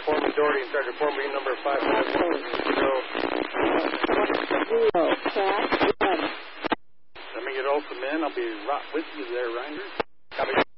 Foreman Doherty and Sergeant Foreman number 551. Crack 1. Let me get Olson in. I'll be right with you there, Ranger. Copy.